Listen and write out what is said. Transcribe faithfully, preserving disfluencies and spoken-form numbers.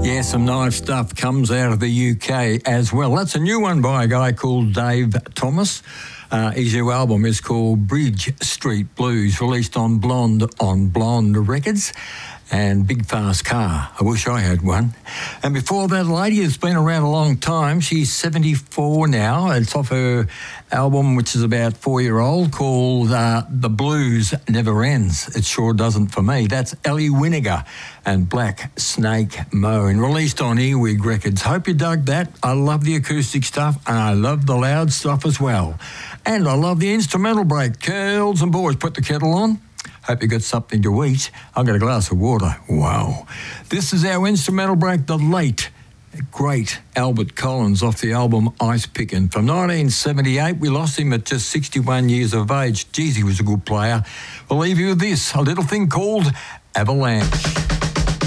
Yeah, some nice stuff comes out of the U K as well. That's a new one by a guy called Dave Thomas. Uh, his new album is called Bridge Street Blues, released on Blonde on Blonde Records. And Big Fast Car, I wish I had one. And before that, lady has been around a long time. She's seventy-four now. It's off her album, which is about four-year-old, called uh, The Blues Never Ends. It sure doesn't for me. That's Ellie Winnegar and Black Snake Moan, released on Earwig Records. Hope you dug that. I love the acoustic stuff, and I love the loud stuff as well. And I love the instrumental break. Girls and boys, put the kettle on. Hope you got something to eat. I've got a glass of water. Wow. This is our instrumental break, the late, great Albert Collins off the album Ice Pickin'. From nineteen seventy-eight, we lost him at just sixty-one years of age. Geez, he was a good player. We'll leave you with this, a little thing called Avalanche.